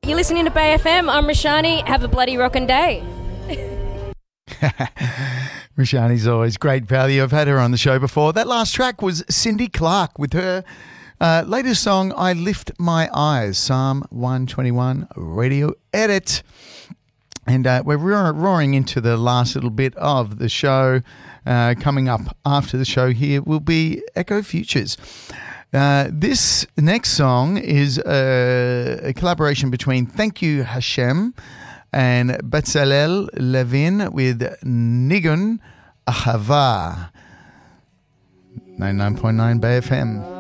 You're listening to Bay FM. I'm Rashani. Have a bloody rockin' day. Rashani's always great value. I've had her on the show before. That last track was Cindy Clark with her latest song, I Lift My Eyes, Psalm 121 radio edit. And we're roaring into the last little bit of the show. Coming up after the show here will be Echo Futures. This next song is a collaboration between Thank You Hashem and Bezalel Levin with Nigun Ahava. 99.9 Bay FM.